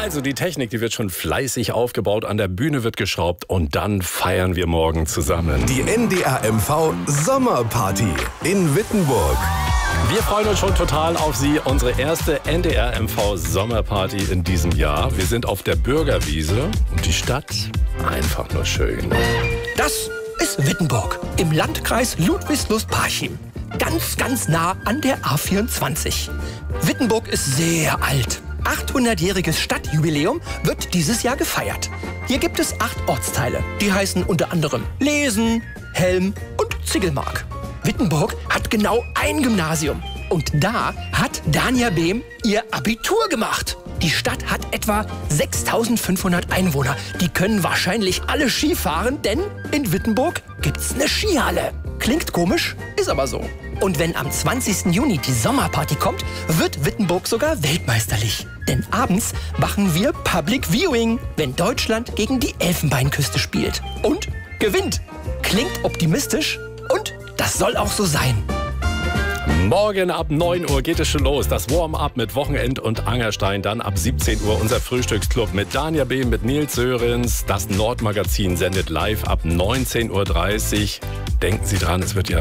Also die Technik, die wird schon fleißig aufgebaut, an der Bühne wird geschraubt und dann feiern wir morgen zusammen. Die NDR MV Sommerparty in Wittenburg. Wir freuen uns schon total auf Sie, unsere erste NDR MV Sommerparty in diesem Jahr. Wir sind auf der Bürgerwiese und die Stadt einfach nur schön. Das ist Wittenburg im Landkreis Ludwigslust-Parchim. Ganz nah an der A24. Wittenburg ist sehr alt. 800-jähriges Stadtjubiläum wird dieses Jahr gefeiert. Hier gibt es 8 Ortsteile. Die heißen unter anderem Lesen, Helm und Ziegelmark. Wittenburg hat genau ein Gymnasium. Und da hat Dania Behm ihr Abitur gemacht. Die Stadt hat etwa 6.500 Einwohner. Die können wahrscheinlich alle Ski fahren, denn in Wittenburg gibt's eine Skihalle. Klingt komisch, ist aber so. Und wenn am 20. Juni die Sommerparty kommt, wird Wittenburg sogar weltmeisterlich. Denn abends machen wir Public Viewing, wenn Deutschland gegen die Elfenbeinküste spielt. Und gewinnt. Klingt optimistisch und das soll auch so sein. Morgen ab 9 Uhr geht es schon los. Das Warm-up mit Wochenend und Angerstein. Dann ab 17 Uhr unser Frühstücksclub mit Dania Behm, mit Nils Sörensen. Das Nordmagazin sendet live ab 19:30 Uhr. Denken Sie dran, es wird ja